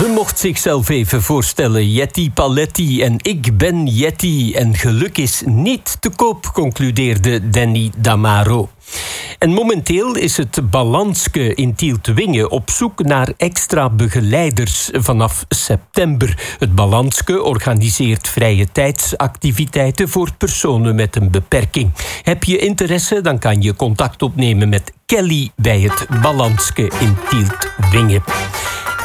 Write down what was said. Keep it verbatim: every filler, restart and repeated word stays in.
Ze mocht zichzelf even voorstellen. Jetty Paletti en ik ben Jetty. En geluk is niet te koop, concludeerde Danny Damaro. En momenteel is het Balanske in Tieltwingen op zoek naar extra begeleiders vanaf september. Het Balanske organiseert vrije tijdsactiviteiten voor personen met een beperking. Heb je interesse, dan kan je contact opnemen met Kelly bij het Balanske in Tieltwingen.